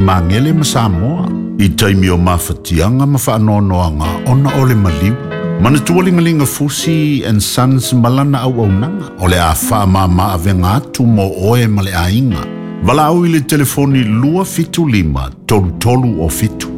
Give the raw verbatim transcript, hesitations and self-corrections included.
mangele ma Samoa. I taimi o mawhatianga ma whaanoanoanga ona ole maliu. Mana tualingalinga Fusi and Sons malana au au nanga. Ole a wha mama avenga atu mo oe male a inga. Wala au ile telefoni lua fitu lima, tolu tolu o fitu.